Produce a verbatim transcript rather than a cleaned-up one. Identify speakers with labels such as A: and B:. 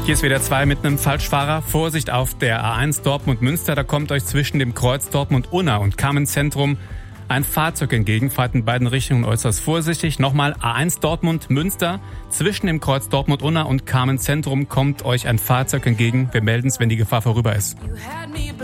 A: Hier ist wieder zwei mit einem Falschfahrer. Vorsicht auf der A eins Dortmund-Münster. Da kommt euch zwischen dem Kreuz Dortmund-Unna und Carmen-Zentrum ein Fahrzeug entgegen. Fahrt in beiden Richtungen äußerst vorsichtig. Nochmal A eins Dortmund-Münster. Zwischen dem Kreuz Dortmund-Unna und Carmen-Zentrum kommt euch ein Fahrzeug entgegen. Wir melden es, wenn die Gefahr vorüber ist.